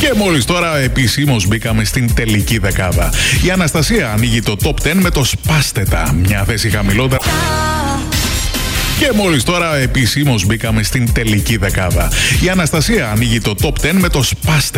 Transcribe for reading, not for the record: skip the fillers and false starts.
Και μόλις τώρα επισήμως μπήκαμε στην τελική δεκάδα. Η Αναστασία ανοίγει το Top 10 με το Σπάστε τα, μια θέση χαμηλότερα. Και μόλις τώρα επισήμως μπήκαμε στην τελική δεκάδα. Η Αναστασία ανοίγει το Top 10 με το Σπάστε